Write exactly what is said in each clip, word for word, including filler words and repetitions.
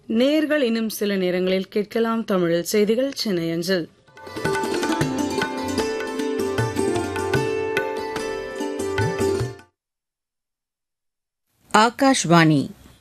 நேர்கள் இன்னும் சில நேரங்களில் கேட்கலாம் தமிழில் செய்திகள் சென்னை அஞ்சல். ஆகாஷ்வாணி.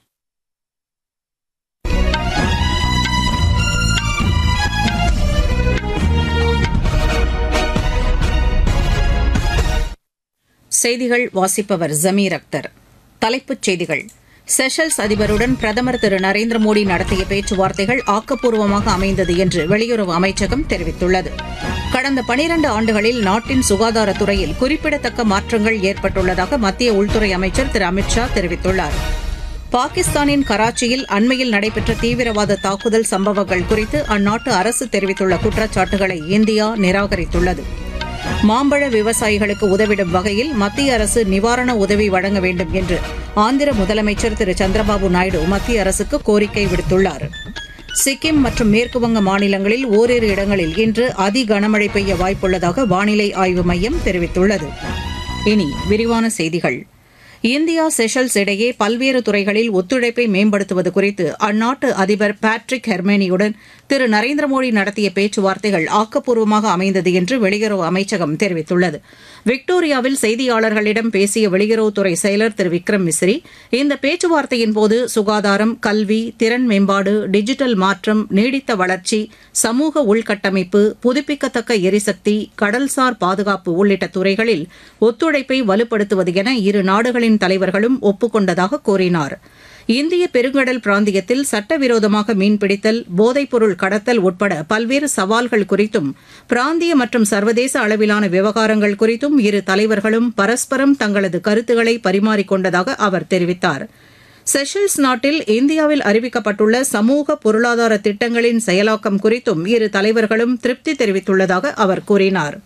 செய்திகள் வாசிப்பவர் ஜமீர் அக்தர். தலைப்புச் செய்திகள். செஷல்ஸ் அதிபருடன் பிரதமர் திரு நரேந்திர மோடி நடத்திய பேச்சுவார்த்தைகள் ஆக்கப்பூர்வமாக அமைந்தது என்று வெளியுறவு அமைச்சகம் தெரிவித்துள்ளது. கடந்த பனிரண்டு ஆண்டுகளில் நாட்டின் சுகாதாரத்துறையில் குறிப்பிடத்தக்க மாற்றங்கள் ஏற்பட்டுள்ளதாக மத்திய உள்துறை அமைச்சர் திரு அமித் ஷா தெரிவித்துள்ளார். பாகிஸ்தானின் கராச்சியில் அண்மையில் நடைபெற்ற தீவிரவாத தாக்குதல் சம்பவங்கள் குறித்து அந்நாட்டு அரசு தெரிவித்துள்ள குற்றச்சாட்டுகளை இந்தியா நிராகரித்துள்ளது. மாம்பழ விவசாயிகளுக்கு உதவிடும் வகையில் மத்திய அரசு நிவாரண உதவி வழங்க வேண்டும் என்று ஆந்திர முதலமைச்சர் திரு சந்திரபாபு நாயுடு மத்திய அரசுக்கு கோரிக்கை விடுத்துள்ளார். சிக்கிம் மற்றும் மேற்குவங்க மாநிலங்களில் ஓரிரு இடங்களில் இன்று அதி கனமழை பெய்ய வாய்ப்புள்ளதாக வானிலை ஆய்வு மையம் தெரிவித்துள்ளது. இனி விரிவான செய்திகள். இந்தியா செஷல்ஸ் இடையே பல்வேறு துறைகளில் ஒத்துழைப்பை மேம்படுத்துவது குறித்து அந்நாட்டு அதிபர் பேட்ரிக் ஹெர்மேனியுடன் திரு நரேந்திர மோடி நடத்திய பேச்சுவார்த்தைகள் ஆக்கப்பூர்வமாக அமைந்தது என்று வெளியுறவு அமைச்சகம் தெரிவித்துள்ளது. விக்டோரியாவில் செய்தியாளர்களிடம் பேசிய வெளியுறவுத்துறை செயலர் திரு விக்ரம் மிஸ்ரி, இந்த பேச்சுவார்த்தையின்போது சுகாதாரம், கல்வி, திறன் மேம்பாடு, டிஜிட்டல் மாற்றம், நீடித்த வளர்ச்சி, சமூக உள்கட்டமைப்பு, புதுப்பிக்கத்தக்க எரிசக்தி, கடல்சார் பாதுகாப்பு உள்ளிட்ட துறைகளில் ஒத்துழைப்பை வலுப்படுத்துவது என இரு நாடுகளின் தலைவர்களும் ஒப்புக் கொண்டதாக கூறினார். இந்திய பெருங்கடல் பிராந்தியத்தில் சட்டவிரோதமாக மீன்பிடித்தல், போதைப்பொருள் கடத்தல் உட்பட பல்வேறு சவால்கள் குறித்தும் பிராந்திய மற்றும் சர்வதேச அளவிலான விவகாரங்கள் குறித்தும் இரு தலைவர்களும் பரஸ்பரம் தங்களது கருத்துக்களை பரிமாறிக்கொண்டதாக அவர் தெரிவித்தார். செஷல்ஸ் நாட்டில் இந்தியாவில் அறிவிக்கப்பட்டுள்ள சமூக பொருளாதார திட்டங்களின் செயலாக்கம் குறித்தும் இரு தலைவர்களும் திருப்தி தெரிவித்துள்ளதாக அவர் கூறினார்.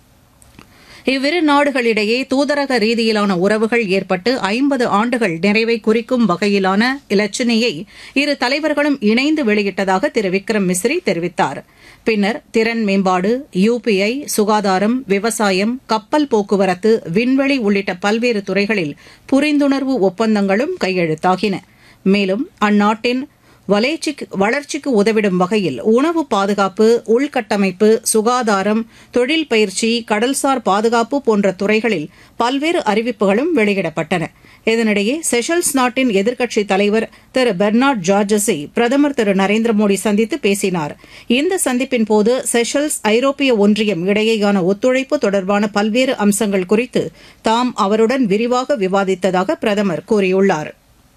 இவ்விரு நாடுகளிடையே தூதரக ரீதியிலான உறவுகள் ஏற்பட்டு ஐம்பது ஆண்டுகள் நிறைவை குறிக்கும் வகையிலான இலச்சினையை இரு தலைவர்களும் இணைந்து வெளியிட்டதாக திரு விக்ரம் மிஸ்ரி தெரிவித்தார். பின்னர் திறன் மேம்பாடு, யுபிஐ, சுகாதாரம், விவசாயம், கப்பல் போக்குவரத்து, விண்வெளி உள்ளிட்ட பல்வேறு துறைகளில் புரிந்துணர்வு ஒப்பந்தங்களும் கையெழுத்தாகின. மேலும் அந்நாட்டின் வளர்ச்சிக்கு உதவிடும் வகையில் உணவு பாதுகாப்பு, உள்கட்டமைப்பு, சுகாதாரம், தொழில் பயிற்சி, கடல்சார் பாதுகாப்பு போன்ற துறைகளில் பல்வேறு அறிவிப்புகளும் வெளியிடப்பட்டன. இதனிடையே செஷல்ஸ் நாட்டின் எதிர்க்கட்சித் தலைவர் திரு பெர்னார்ட் ஜார்ஜஸை பிரதமர் திரு நரேந்திர மோடி சந்தித்து பேசினார். இந்த சந்திப்பின்போது செஷல்ஸ் ஐரோப்பிய ஒன்றியம் இடையேயான ஒத்துழைப்பு தொடர்பான பல்வேறு அம்சங்கள் குறித்து தாம் அவருடன் விரிவாக விவாதித்ததாக பிரதமர் கூறியுள்ளார்.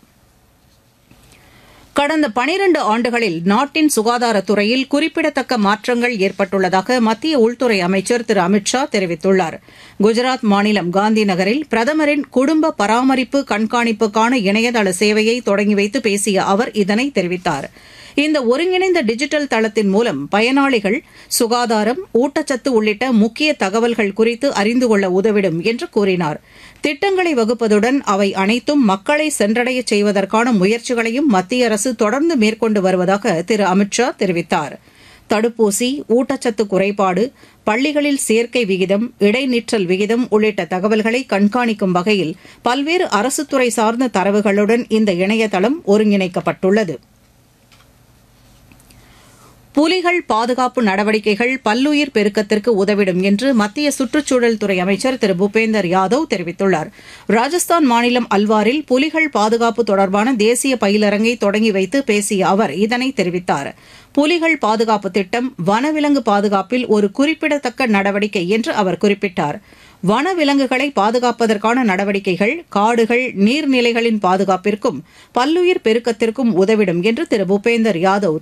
கடந்த பனிரண்டு ஆண்டுகளில் நாட்டின் சுகாதாரத்துறையில் குறிப்பிடத்தக்க மாற்றங்கள் ஏற்பட்டுள்ளதாக மத்திய உள்துறை அமைச்சர் திரு அமித் ஷா தெரிவித்துள்ளார். குஜராத் மாநிலம் காந்தி நகரில் பிரதமரின் குடும்ப பராமரிப்பு கண்காணிப்புக்கான இணையதள சேவையை தொடங்கி வைத்து பேசிய அவர் இதனை தெரிவித்தார். இந்த ஒருங்கிணைந்த டிஜிட்டல் தளத்தின் மூலம் பயனாளிகள் சுகாதாரம், ஊட்டச்சத்து உள்ளிட்ட முக்கிய தகவல்கள் குறித்து அறிந்து கொள்ள உதவிடும் என்று கூறினார். திட்டங்களை வகுப்பதுடன் அவை அனைத்தும் மக்களை சென்றடைய செய்வதற்கான முயற்சிகளையும் மத்திய அரசு தொடர்ந்து மேற்கொண்டு வருவதாக திரு அமித் ஷா தெரிவித்தார். தடுப்பூசி, ஊட்டச்சத்து குறைபாடு, பள்ளிகளில் சேர்க்கை விகிதம், இடைநிற்றல் விகிதம் உள்ளிட்ட தகவல்களை கண்காணிக்கும் வகையில் பல்வேறு அரசுத்துறை சார்ந்த தரவுகளுடன் இந்த இணையதளம் ஒருங்கிணைக்கப்பட்டுள்ளது. புலிகள் பாதுகாப்பு நடவடிக்கைகள் பல்லுயிர் பெருக்கத்திற்கு உதவிடும் என்று மத்திய சுற்றுச்சூழல் துறை அமைச்சர் திரு பூபேந்தர் யாதவ் தெரிவித்துள்ளார். ராஜஸ்தான் மாநிலம் அல்வாரில் புலிகள் பாதுகாப்பு தொடர்பான தேசிய பயிலரங்கை தொடங்கி வைத்து பேசிய அவர் இதனை தெரிவித்தார். புலிகள் பாதுகாப்பு திட்டம் வனவிலங்கு பாதுகாப்பில் ஒரு குறிப்பிடத்தக்க நடவடிக்கை என்று அவர் குறிப்பிட்டார். வனவிலங்குகளை பாதுகாப்பதற்கான நடவடிக்கைகள் காடுகள், நீர்நிலைகளின் பாதுகாப்பிற்கும் பல்லுயிர் பெருக்கத்திற்கும் உதவிடும் என்று திரு பூபேந்தர் யாதவ்